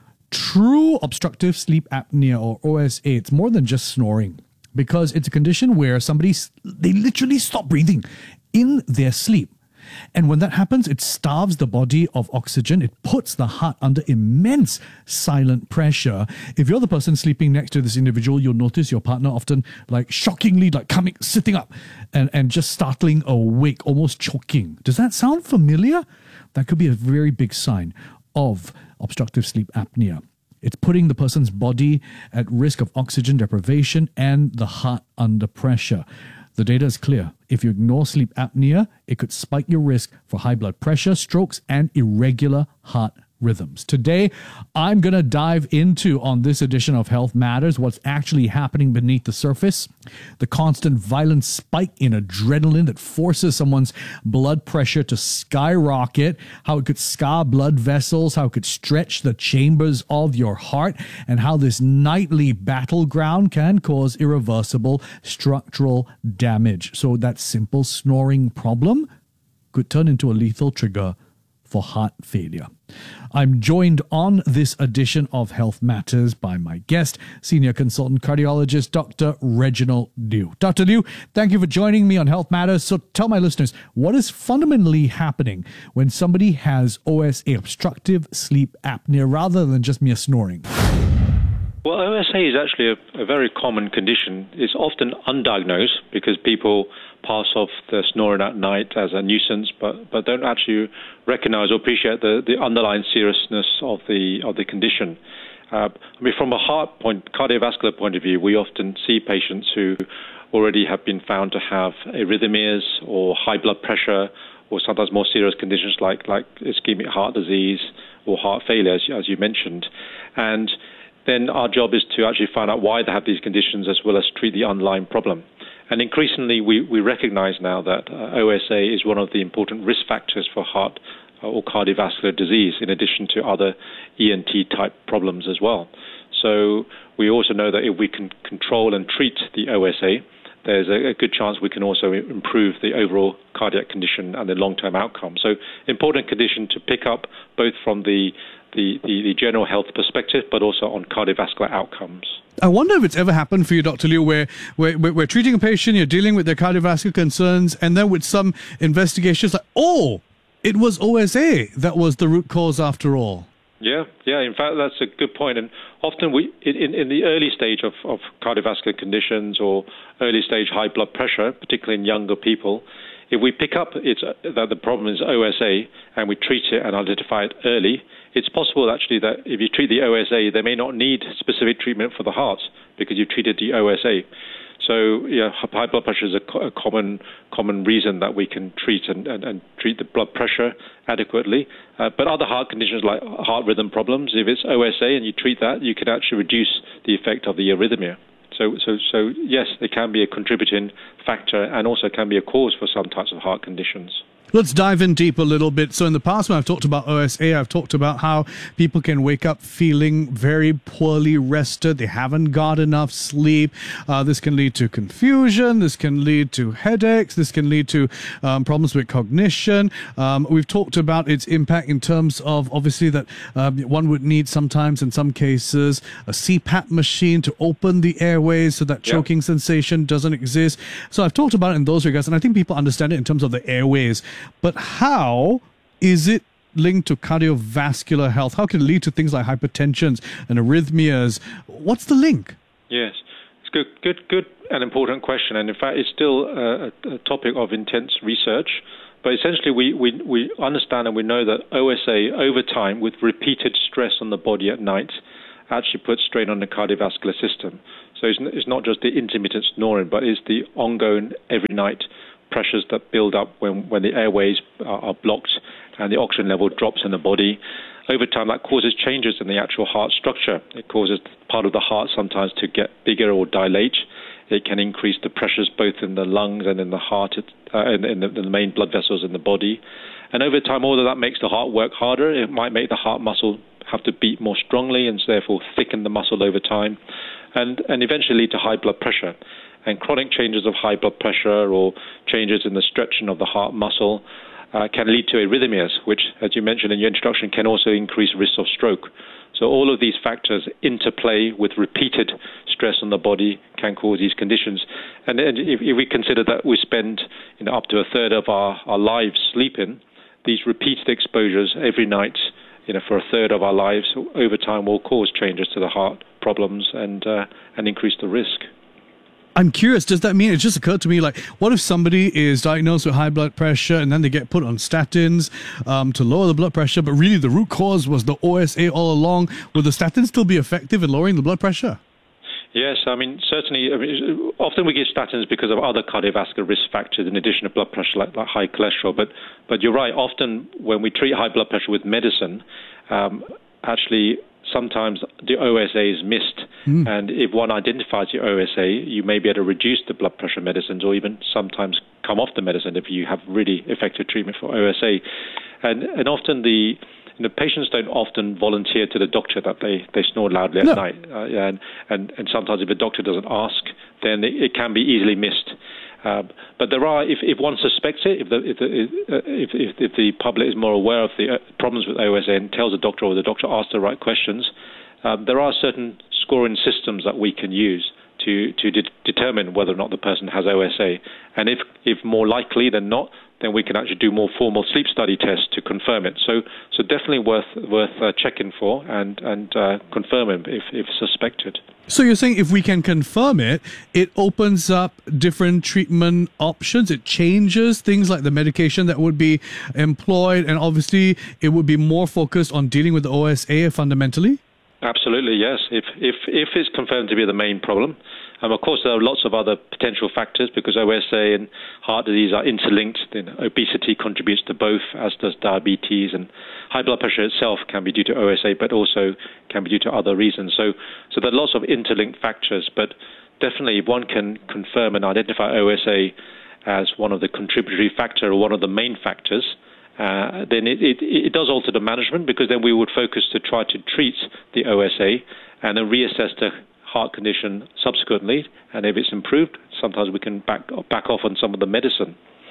Speaker 2: True obstructive sleep apnea, or O S A, it's more than just snoring, because it's a condition where somebody, they literally stop breathing in their sleep. And when that happens, it starves the body of oxygen. It puts the heart under immense silent pressure. If you're the person sleeping next to this individual, you'll notice your partner often like shockingly like coming, sitting up and, and just startling awake, almost choking. Does that sound familiar? That could be a very big sign of obstructive sleep apnea. It's putting the person's body at risk of oxygen deprivation and the heart under pressure. The data is clear. If you ignore sleep apnea, it could spike your risk for high blood pressure, strokes, and irregular heart rhythms. Today, I'm going to dive into, on this edition of Health Matters, what's actually happening beneath the surface, the constant violent spike in adrenaline that forces someone's blood pressure to skyrocket, how it could scar blood vessels, how it could stretch the chambers of your heart, and how this nightly battleground can cause irreversible structural damage. So that simple snoring problem could turn into a lethal trigger for heart failure. I'm joined on this edition of Health Matters by my guest, Senior Consultant Cardiologist, Doctor Reginald Liew. Doctor Liew, thank you for joining me on Health Matters. So tell my listeners, what is fundamentally happening when somebody has O S A, obstructive sleep apnea, rather than just mere snoring?
Speaker 8: Well, O S A is actually a, a very common condition. It's often undiagnosed because people pass off the snoring at night as a nuisance, but, but don't actually recognize or appreciate the, the underlying seriousness of the of the condition. Uh, I mean, from a heart point, cardiovascular point of view, we often see patients who already have been found to have arrhythmias or high blood pressure, or sometimes more serious conditions like like ischemic heart disease or heart failure, as, as you mentioned, and then our job is to actually find out why they have these conditions as well as treat the underlying problem. And increasingly, we, we recognize now that uh, O S A is one of the important risk factors for heart uh, or cardiovascular disease, in addition to other E N T-type problems as well. So we also know that if we can control and treat the O S A, there's a, a good chance we can also improve the overall cardiac condition and the long-term outcome. So important condition to pick up both from the The, the, the general health perspective, but also on cardiovascular outcomes.
Speaker 2: I wonder if it's ever happened for you, Doctor Liew, where, where, where we're treating a patient, you're dealing with their cardiovascular concerns, and then with some investigations, like, oh, it was O S A that was the root cause after all.
Speaker 8: Yeah, yeah. In fact, that's a good point. And often we, in, in the early stage of, of cardiovascular conditions or early stage high blood pressure, particularly in younger people, if we pick up it's, uh, that the problem is O S A and we treat it and identify it early, it's possible actually that if you treat the O S A, they may not need specific treatment for the heart because you've treated the O S A. So yeah, high blood pressure is a, co- a common common reason that we can treat and, and, and treat the blood pressure adequately. Uh, but other heart conditions like heart rhythm problems, if it's O S A and you treat that, you can actually reduce the effect of the arrhythmia. So, so, so yes, they can be a contributing factor and also can be a cause for some types of heart conditions.
Speaker 2: Let's dive in deep a little bit. So in the past, when I've talked about O S A, I've talked about how people can wake up feeling very poorly rested. They haven't got enough sleep. Uh, this can lead to confusion. This can lead to headaches. This can lead to um, problems with cognition. Um, we've talked about its impact in terms of obviously that um, one would need sometimes in some cases a C PAP machine to open the airways so that choking yeah. sensation doesn't exist. So I've talked about it in those regards, and I think people understand it in terms of the airways. But how is it linked to cardiovascular health? How can it lead to things like hypertension and arrhythmias? What's the link?
Speaker 8: Yes, it's good, good, good and important question. And in fact, it's still a, a topic of intense research. But essentially, we, we, we understand and we know that O S A, over time, with repeated stress on the body at night, actually puts strain on the cardiovascular system. So it's, it's not just the intermittent snoring, but it's the ongoing every night pressures that build up when, when the airways are, are blocked and the oxygen level drops in the body. Over time, that causes changes in the actual heart structure. It causes part of the heart sometimes to get bigger or dilate. It can increase the pressures both in the lungs and in the heart, uh, in, in, the, in the main blood vessels in the body. And over time, all of that makes the heart work harder. It might make the heart muscle have to beat more strongly and therefore thicken the muscle over time and, and eventually lead to high blood pressure. And chronic changes of high blood pressure or changes in the stretching of the heart muscle uh, can lead to arrhythmias, which, as you mentioned in your introduction, can also increase risk of stroke. So all of these factors interplay with repeated stress on the body can cause these conditions. And if, if we consider that we spend you know, up to a third of our, our lives sleeping, these repeated exposures every night you know, for a third of our lives over time will cause changes to the heart problems and uh, and increase the risk.
Speaker 2: I'm curious, does that mean, it just occurred to me, like, what if somebody is diagnosed with high blood pressure and then they get put on statins um, to lower the blood pressure, but really the root cause was the O S A all along? Will the statins still be effective in lowering the blood pressure?
Speaker 8: Yes, I mean, certainly, I mean, often we give statins because of other cardiovascular risk factors in addition to blood pressure, like, like high cholesterol. But, but you're right, often when we treat high blood pressure with medicine, um, actually sometimes the O S A is missed. Mm. And if one identifies the O S A, you may be able to reduce the blood pressure medicines or even sometimes come off the medicine if you have really effective treatment for O S A. And, and often the you know, patients don't often volunteer to the doctor that they, they snore loudly at no. night. Uh, and, and, and sometimes if the doctor doesn't ask, then it, it can be easily missed. Uh, but there are, if, if one suspects it, if the, if, the, if, if, if the public is more aware of the problems with O S A and tells the doctor or the doctor asks the right questions, um, there are certain scoring systems that we can use to, to de- determine whether or not the person has O S A. And if, if more likely than not, then we can actually do more formal sleep study tests to confirm it. So, so definitely worth worth uh, checking for and and uh, confirming if, if suspected.
Speaker 2: So you're saying if we can confirm it, it opens up different treatment options. It changes things like the medication that would be employed, and obviously it would be more focused on dealing with the O S A fundamentally.
Speaker 8: Absolutely, yes. If if if it's confirmed to be the main problem. Um, of course, there are lots of other potential factors because O S A and heart disease are interlinked. You know, obesity contributes to both, as does diabetes, and high blood pressure itself can be due to O S A, but also can be due to other reasons. So, so there are lots of interlinked factors, but definitely if one can confirm and identify O S A as one of the contributory factor or one of the main factors, uh, then it, it, it does alter the management because then we would focus to try to treat the O S A and then reassess the heart condition subsequently, and if it's improved, sometimes we can back back off on some of the medicine.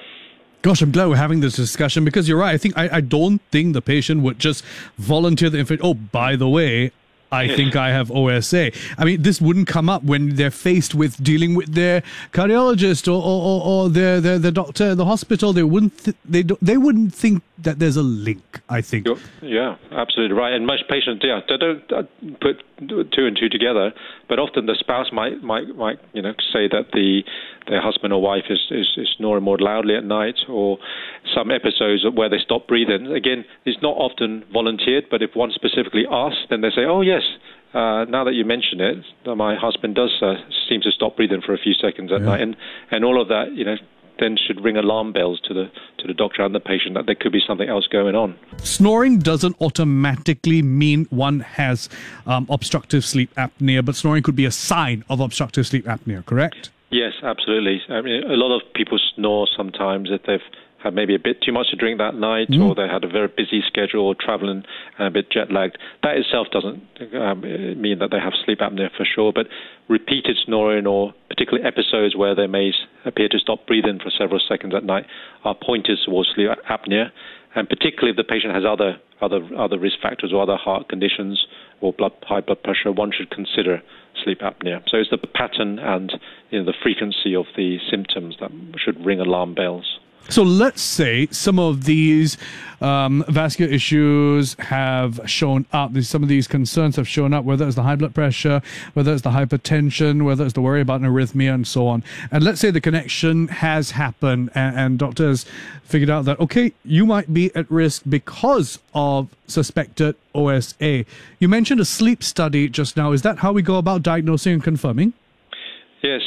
Speaker 2: Gosh, I'm glad we're having this discussion because you're right. I think I, I don't think the patient would just volunteer the information. Oh, by the way, I think I have O S A. I mean, this wouldn't come up when they're faced with dealing with their cardiologist or or, or, or their, their their doctor at the hospital. They wouldn't th- they don't, they wouldn't think that there's a link, I think.
Speaker 8: Yeah, absolutely right. And most patients, yeah, they don't uh, put two and two together. But often the spouse might might might you know say that the their husband or wife is, is, is snoring more loudly at night, or some episodes where they stop breathing. Again, it's not often volunteered, but if one specifically asks, then they say, oh, yes, uh, now that you mention it, my husband does uh, seem to stop breathing for a few seconds at yeah. night. And, and all of that, you know, then should ring alarm bells to the to the doctor and the patient that there could be something else going on.
Speaker 2: Snoring doesn't automatically mean one has um, obstructive sleep apnea, but snoring could be a sign of obstructive sleep apnea, correct?
Speaker 8: Yes, absolutely. I mean, a lot of people snore sometimes if they've had maybe a bit too much to drink that night, mm. or they had a very busy schedule, or traveling and a bit jet lagged. That itself doesn't um, mean that they have sleep apnea for sure, but repeated snoring or particularly episodes where they may appear to stop breathing for several seconds at night are pointers towards sleep apnea. And particularly if the patient has other other other risk factors or other heart conditions or blood high blood pressure, one should consider sleep apnea. So it's the pattern and you know, the frequency of the symptoms that should ring alarm bells.
Speaker 2: So let's say some of these um, vascular issues have shown up. Some of these concerns have shown up, whether it's the high blood pressure, whether it's the hypertension, whether it's the worry about an arrhythmia and so on. And let's say the connection has happened and, and doctors figured out that, okay, you might be at risk because of suspected O S A. You mentioned a sleep study just now. Is that how we go about diagnosing and confirming?
Speaker 8: Yes.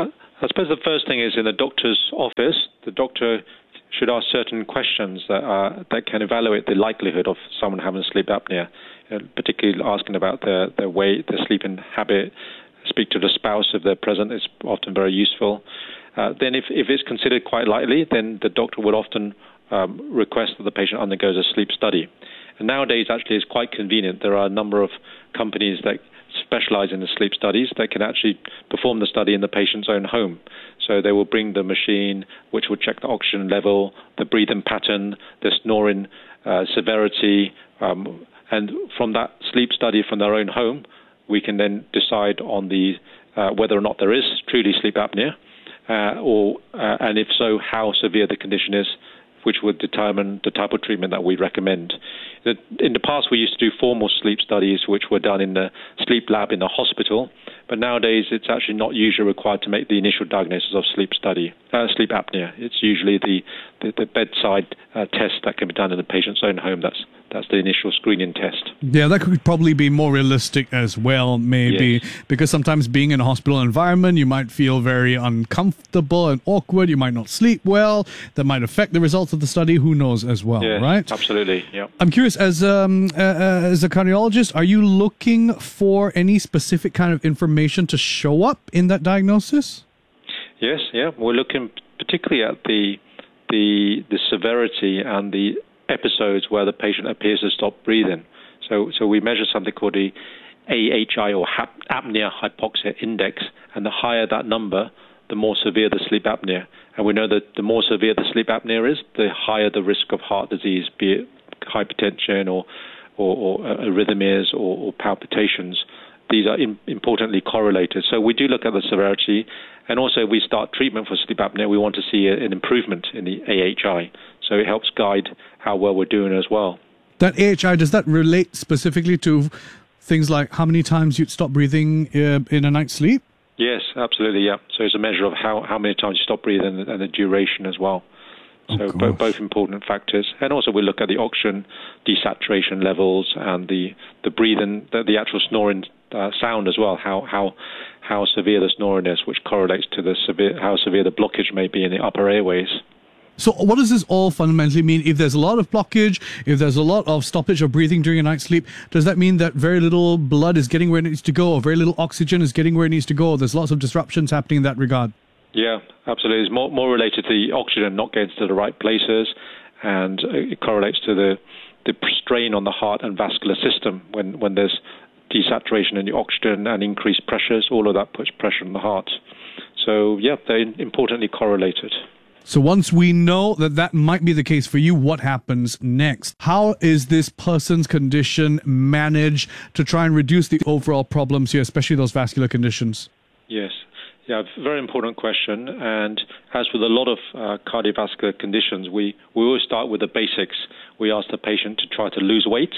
Speaker 8: I suppose the first thing is in the doctor's office, the doctor should ask certain questions that are, that can evaluate the likelihood of someone having sleep apnea, uh, particularly asking about their, their weight, their sleeping habit. Speak to the spouse if they're present is often very useful. Uh, then if, if it's considered quite likely, then the doctor would often um, request that the patient undergoes a sleep study. And nowadays, actually, it's quite convenient. There are a number of companies that specialize in the sleep studies that can actually perform the study in the patient's own home. So they will bring the machine, which will check the oxygen level, the breathing pattern, the snoring uh, severity, um, and from that sleep study from their own home, we can then decide on the uh, whether or not there is truly sleep apnea, uh, or uh, and if so, how severe the condition is, which would determine the type of treatment that we recommend. In the past, we used to do formal sleep studies, which were done in the sleep lab in the hospital, but nowadays it's actually not usually required to make the initial diagnosis of sleep study, uh, sleep apnea. It's usually the, the, the bedside uh, test that can be done in the patient's own home. That's that's the initial screening test.
Speaker 2: Yeah, that could probably be more realistic as well, maybe, yes. Because sometimes being in a hospital environment, you might feel very uncomfortable and awkward. You might not sleep well. That might affect the results of the study. Who knows as well,
Speaker 8: yeah,
Speaker 2: right?
Speaker 8: Absolutely, yeah.
Speaker 2: I'm curious, as um uh, uh, as a cardiologist, are you looking for any specific kind of information to show up in that diagnosis?
Speaker 8: Yes, yeah. We're looking particularly at the the the severity and the episodes where the patient appears to stop breathing. So so we measure something called the A H I or apnea hypoxia index, and the higher that number, the more severe the sleep apnea. And we know that the more severe the sleep apnea is, the higher the risk of heart disease, be it hypertension or or, or arrhythmias or, or palpitations. These are in, importantly correlated. So we do look at the severity, and also we start treatment for sleep apnea. We want to see a, an improvement in the A H I. So it helps guide how well we're doing as well.
Speaker 2: That A H I, does that relate specifically to things like how many times you'd stop breathing uh, in a night's sleep?
Speaker 8: Yes, absolutely, yeah. So it's a measure of how, how many times you stop breathing and, and the duration as well. So oh, bo- both important factors. And also we look at the oxygen desaturation levels and the, the breathing, the, the actual snoring uh, sound as well, how, how how severe the snoring is, which correlates to the severe how severe the blockage may be in the upper airways.
Speaker 2: So what does this all fundamentally mean? If there's a lot of blockage, if there's a lot of stoppage of breathing during a night's sleep, does that mean that very little blood is getting where it needs to go, or very little oxygen is getting where it needs to go, or there's lots of disruptions happening in that regard?
Speaker 8: Yeah, absolutely. It's more, more related to the oxygen not getting to the right places, and it correlates to the, the strain on the heart and vascular system when, when there's desaturation in the oxygen and increased pressures. All of that puts pressure on the heart. So, yeah, they're importantly correlated.
Speaker 2: So once we know that that might be the case for you, what happens next? How is this person's condition managed to try and reduce the overall problems here, especially those vascular conditions?
Speaker 8: Yes. Yeah, very important question. And as with a lot of uh, cardiovascular conditions, we, we always start with the basics. We ask the patient to try to lose weight,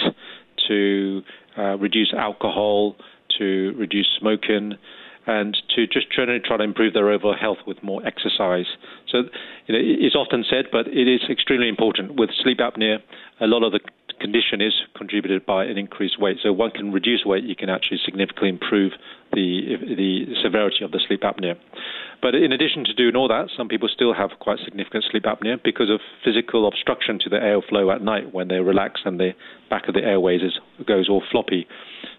Speaker 8: to uh, reduce alcohol, to reduce smoking, and to just try to try to improve their overall health with more exercise. So, you know, it's often said, but it is extremely important. With sleep apnea, a lot of the condition is contributed by an increased weight. So one can reduce weight, you can actually significantly improve the the severity of the sleep apnea. But in addition to doing all that, some people still have quite significant sleep apnea because of physical obstruction to the airflow at night when they relax and the back of the airways is, goes all floppy.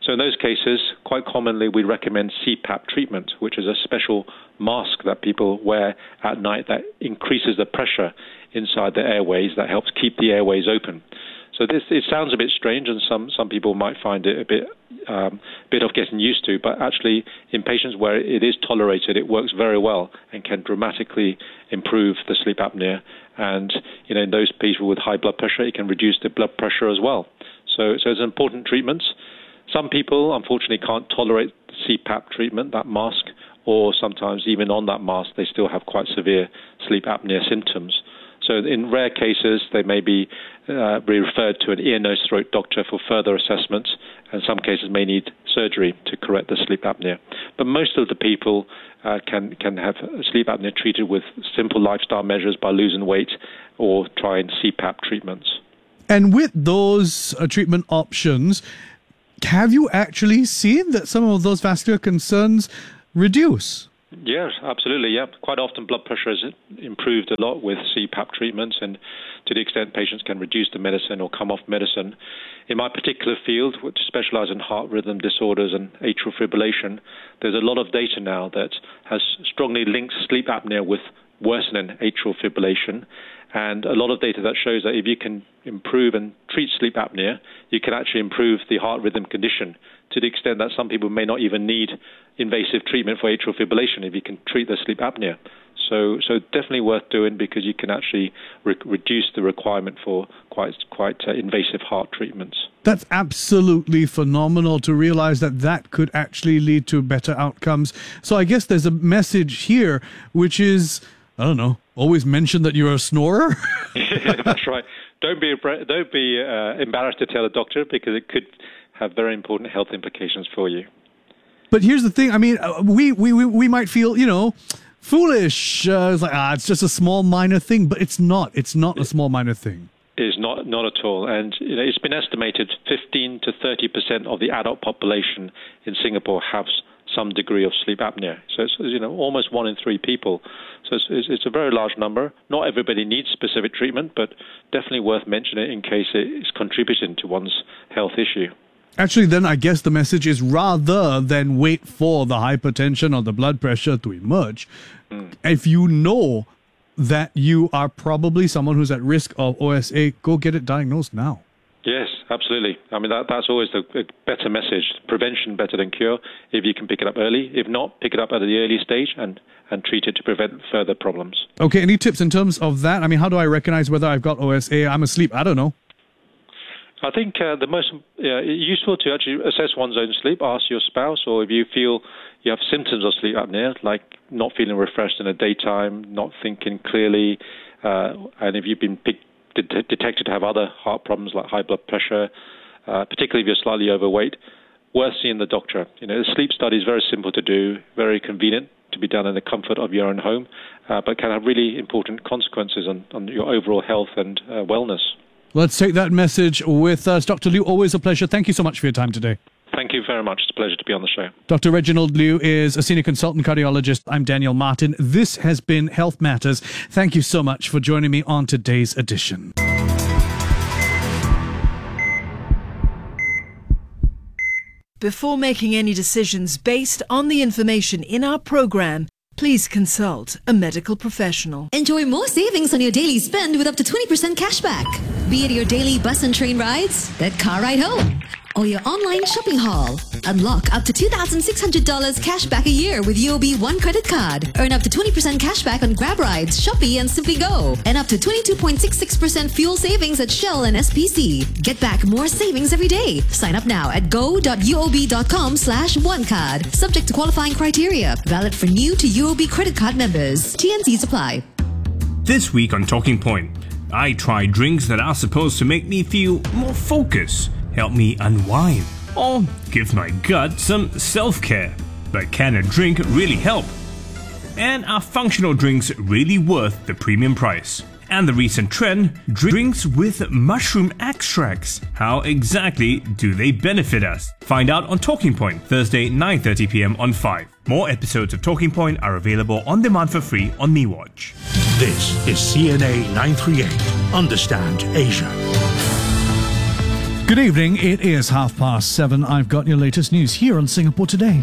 Speaker 8: So in those cases, quite commonly we recommend C PAP treatment, which is a special mask that people wear at night that increases the pressure inside the airways, that helps keep the airways open. So this, it sounds a bit strange, and some, some people might find it a bit um, bit of getting used to, but actually in patients where it is tolerated, it works very well and can dramatically improve the sleep apnea. And you know, in those people with high blood pressure, it can reduce the blood pressure as well. So, so it's an important treatment. Some people, unfortunately, can't tolerate the C PAP treatment, that mask, or sometimes even on that mask, they still have quite severe sleep apnea symptoms. So in rare cases, they may be, uh, be referred to an ear, nose, throat doctor for further assessments, and some cases may need surgery to correct the sleep apnea. But most of the people uh, can, can have sleep apnea treated with simple lifestyle measures by losing weight or trying C PAP treatments.
Speaker 2: And with those uh, treatment options, have you actually seen that some of those vascular concerns reduce?
Speaker 8: Yes, absolutely. Yeah, quite often blood pressure has improved a lot with C PAP treatments, and to the extent patients can reduce the medicine or come off medicine. In my particular field, which specialises in heart rhythm disorders and atrial fibrillation, there's a lot of data now that has strongly linked sleep apnea with worsening atrial fibrillation, and a lot of data that shows that if you can improve and treat sleep apnea, you can actually improve the heart rhythm condition, to the extent that some people may not even need invasive treatment for atrial fibrillation if you can treat their sleep apnea. So, so definitely worth doing, because you can actually re- reduce the requirement for quite quite uh, invasive heart treatments.
Speaker 2: That's absolutely phenomenal to realize that that could actually lead to better outcomes. So I guess there's a message here, which is, I don't know, always mention that you're a snorer.
Speaker 8: Yeah, that's right. Don't be don't be uh, embarrassed to tell a doctor, because it could have very important health implications for you.
Speaker 2: But here's the thing. I mean, uh, we, we, we, we might feel, you know, foolish. Uh, it's like, ah, it's just a small minor thing, but it's not. It's not a small minor thing.
Speaker 8: It is not, not at all. And you know, it's been estimated fifteen to thirty percent of the adult population in Singapore have some degree of sleep apnea. So it's, you know, almost one in three people. So it's, it's, it's a very large number. Not everybody needs specific treatment, but definitely worth mentioning in case it is contributing to one's health issue.
Speaker 2: Actually, then I guess the message is, rather than wait for the hypertension or the blood pressure to emerge, mm. if you know that you are probably someone who's at risk of O S A, go get it diagnosed now.
Speaker 8: Yes, absolutely. I mean, that, that's always the better message. Prevention better than cure, if you can pick it up early. If not, pick it up at the early stage and, and treat it to prevent further problems.
Speaker 2: Okay, any tips in terms of that? I mean, how do I recognize whether I've got O S A? I'm asleep. I don't know.
Speaker 8: I think uh, the most uh, useful to actually assess one's own sleep. Ask your spouse, or if you feel you have symptoms of sleep apnea, like not feeling refreshed in the daytime, not thinking clearly, uh, and if you've been picked, de- detected to have other heart problems like high blood pressure, uh, particularly if you're slightly overweight, worth seeing the doctor. You know, the sleep study is very simple to do, very convenient to be done in the comfort of your own home, uh, but can have really important consequences on, on your overall health and uh, wellness.
Speaker 2: Let's take that message with us. Doctor Liu, always a pleasure. Thank you so much for your time today.
Speaker 8: Thank you very much. It's a pleasure to be on the show.
Speaker 2: Doctor Reginald Liu is a senior consultant cardiologist. I'm Daniel Martin. This has been Health Matters. Thank you so much for joining me on today's edition.
Speaker 4: Before making any decisions based on the information in our program, please consult a medical professional.
Speaker 9: Enjoy more savings on your daily spend with up to twenty percent cashback. Be it your daily bus and train rides, that car ride home, or your online shopping haul. Unlock up to two thousand six hundred dollars cashback a year with U O B One credit card. Earn up to twenty percent cashback on Grab rides, Shopee and Simply Go. And up to twenty-two point six six percent fuel savings at Shell and S P C. Get back more savings every day. Sign up now at go.uob.com slash one card. Subject to qualifying criteria. Valid for new to U O B credit card members. T N Cs apply.
Speaker 10: This week on Talking Point, I try drinks that are supposed to make me feel more focused, help me unwind, or give my gut some self-care. But can a drink really help? And are functional drinks really worth the premium price? And the recent trend, drinks with mushroom extracts. How exactly do they benefit us? Find out on Talking Point, Thursday, nine thirty p.m. on five. More episodes of Talking Point are available on demand for free on MeWatch.
Speaker 20: This is C N A nine thirty-eight. Understand Asia.
Speaker 2: Good evening. It is half past seven. I've got your latest news here on Singapore Today.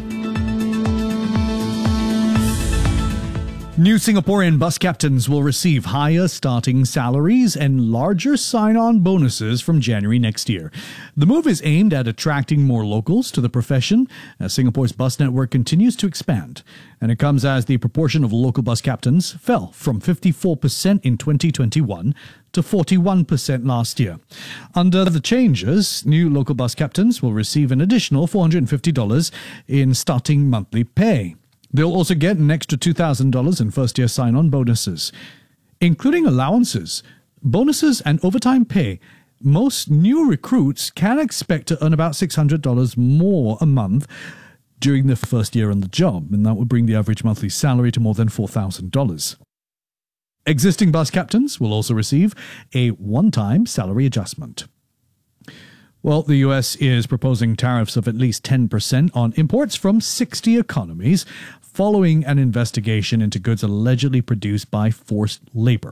Speaker 2: New Singaporean bus captains will receive higher starting salaries and larger sign-on bonuses from January next year. The move is aimed at attracting more locals to the profession as Singapore's bus network continues to expand. And it comes as the proportion of local bus captains fell from fifty-four percent in twenty twenty-one to forty-one percent last year. Under the changes, new local bus captains will receive an additional four hundred fifty dollars in starting monthly pay. They'll also get an extra two thousand dollars in first-year sign-on bonuses. Including allowances, bonuses and overtime pay, most new recruits can expect to earn about six hundred dollars more a month during their first year on the job, and that would bring the average monthly salary to more than four thousand dollars. Existing bus captains will also receive a one-time salary adjustment. Well, the U S is proposing tariffs of at least ten percent on imports from sixty economies following an investigation into goods allegedly produced by forced labor.